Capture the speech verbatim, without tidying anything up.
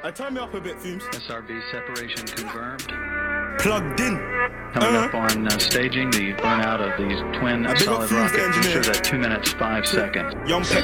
I turn me up a bit, Fumes. S R B separation confirmed. Plugged in. Coming Uh-huh. up on uh, staging the burnout of these twin I big up solid Fumes, the rocket engineer. boosters at two minutes five seconds. Young Pet